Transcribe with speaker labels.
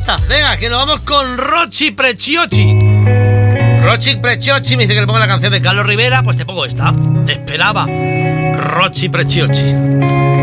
Speaker 1: esta. Venga, que nos vamos con Rochi Preciochi. Rochi Preciochi me dice que le ponga la canción de Carlos Rivera. Pues te pongo esta. Te esperaba. Rochi Preciochi.